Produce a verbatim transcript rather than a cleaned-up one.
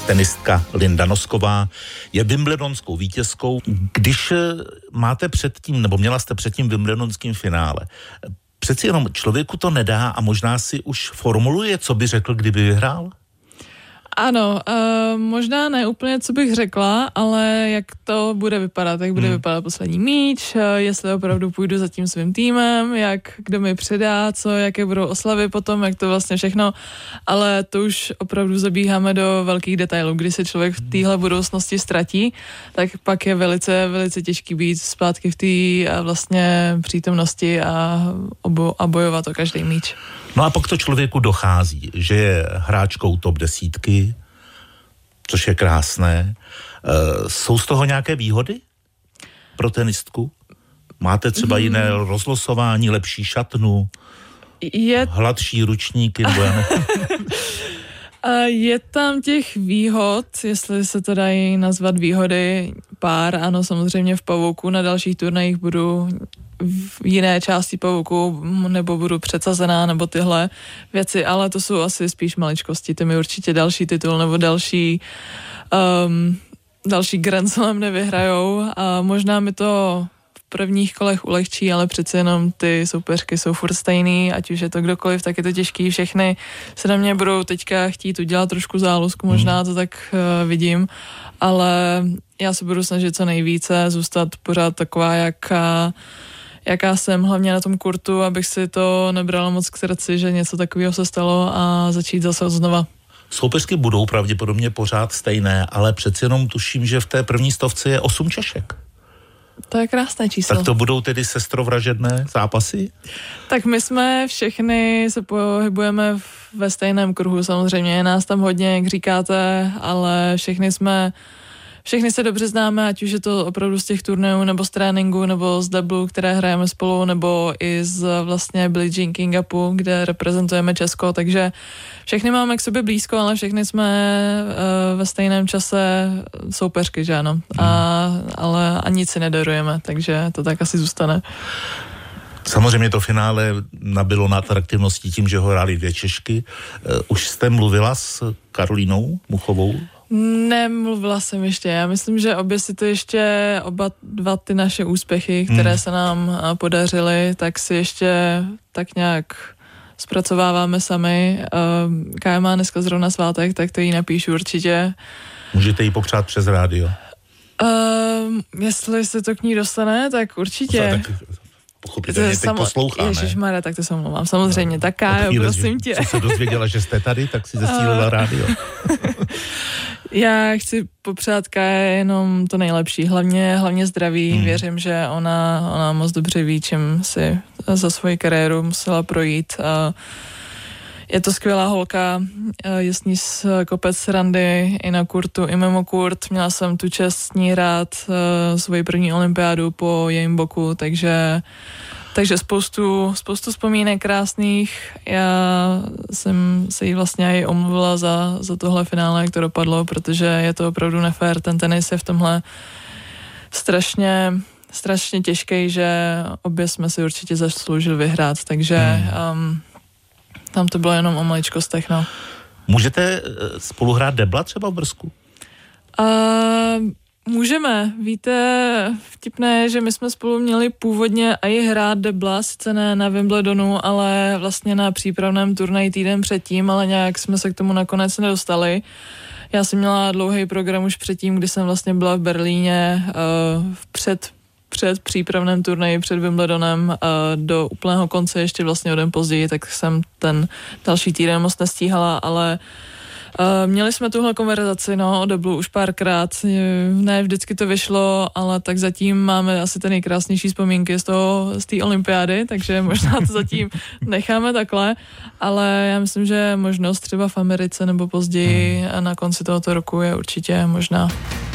tenistka Linda Nosková je wimbledonskou vítězkou. Když máte předtím, nebo měla jste předtím wimbledonským finále, přeci jenom člověku to nedá a možná si už formuluje, co by řekl, kdyby vyhrál? Ano, uh, možná ne úplně, co bych řekla, ale jak to bude vypadat, jak bude hmm. vypadat poslední míč, uh, jestli opravdu půjdu za tím svým týmem, jak kdo mi předá, co, jaké budou oslavy potom, jak to vlastně všechno, ale to už opravdu zabíháme do velkých detailů. Když se člověk v téhle budoucnosti ztratí, tak pak je velice, velice těžký být zpátky v té vlastně přítomnosti a, obo, a bojovat o každý míč. No a pak to člověku dochází, že je hráčkou top desítky, což je krásné. E, jsou z toho nějaké výhody pro tenistku? Máte třeba hmm. jiné rozlosování, lepší šatnu, je... hladší ručníky? Nebo já ne... Je tam těch výhod, jestli se to dají nazvat výhody, pár, ano, samozřejmě v pavouku, na dalších turnajích budu v jiné části pavouku, nebo budu předsazená, nebo tyhle věci, ale to jsou asi spíš maličkosti, ty mi určitě další titul, nebo další um, další Grand Slam nevyhrajou a možná mi to v prvních kolech ulehčí, ale přece jenom ty soupeřky jsou furt stejný, ať už je to kdokoliv, tak je to těžký, všechny se na mě budou teďka chtít udělat trošku zálusku, možná to tak uh, vidím, ale já se budu snažit co nejvíce zůstat pořád taková, jaká jaká jsem, hlavně na tom kurtu, abych si to nebrala moc k srdci, že něco takového se stalo a začít zase znova. Soupeřky budou pravděpodobně pořád stejné, ale přeci jenom tuším, že v té první stovce je osm Češek. To je krásné číslo. Tak to budou tedy sestrovražedné zápasy? Tak my jsme všechny se pohybujeme ve stejném kruhu, samozřejmě je nás tam hodně, jak říkáte, ale všechny jsme Všechny se dobře známe, ať už je to opravdu z těch turnajů, nebo z tréninku, nebo z deblu, které hrajeme spolu, nebo i z vlastně Billie Jean King Cupu, kde reprezentujeme Česko, takže všechny máme k sobě blízko, ale všechny jsme uh, ve stejném čase soupeřky, že ano, a, ale a nic si nedarujeme, takže to tak asi zůstane. Samozřejmě to finále nabilo na atraktivnosti tím, že ho hráli dvě Češky. Uh, už jste mluvila s Karolínou Muchovou? Nemluvila jsem ještě. Já myslím, že obě si to ještě, oba dva ty naše úspěchy, které hmm. se nám podařily, tak si ještě tak nějak zpracováváme sami. Kája má dneska zrovna svátek, tak to jí napíšu určitě. Můžete jí popřát přes rádio? Uh, jestli se to k ní dostane, tak určitě. Tak pochopitelně teď samo... posloucháme. Ježišmarja, tak to se omlouvám. Samozřejmě, no, tak Kájo, prosím tě. Co se dozvěděla, že jste tady, tak si zesílila uh... rádio. Já chci popřát Káje jenom to nejlepší, hlavně, hlavně zdraví. Hmm. Věřím, že ona, ona moc dobře ví, čím si za svoji kariéru musela projít. Je to skvělá holka, je s ní kopec srandy i na kurtu, i mimo kurt. Měla jsem tu čest s ní hrát svoji první olympiádu po jejím boku, takže Takže spoustu, spoustu vzpomínek krásných. Já jsem se jí vlastně i omluvila za, za tohle finále, jak to dopadlo, protože je to opravdu nefér. Ten tenis je v tomhle strašně, strašně těžký, že obě jsme si určitě zasloužili vyhrát, takže um, tam to bylo jenom o maličkostech, no. Můžete spolu hrát debla třeba v Brzku? Uh, Můžeme. Víte, vtipné je, že my jsme spolu měli původně i hrát debla, sice ne na Wimbledonu, ale vlastně na přípravném turnaji týden předtím, ale nějak jsme se k tomu nakonec nedostali. Já jsem měla dlouhý program už předtím, kdy jsem vlastně byla v Berlíně uh, před, před přípravném turnaji, před Wimbledonem uh, do úplného konce, ještě vlastně o den později, tak jsem ten další týden moc nestíhala, ale Uh, měli jsme tuhle konverzaci, no, o deblu už párkrát, ne vždycky to vyšlo, ale tak zatím máme asi ty nejkrásnější vzpomínky z toho, z té olympiády, takže možná to zatím necháme takhle, ale já myslím, že možnost třeba v Americe nebo později a na konci tohoto roku je určitě možná.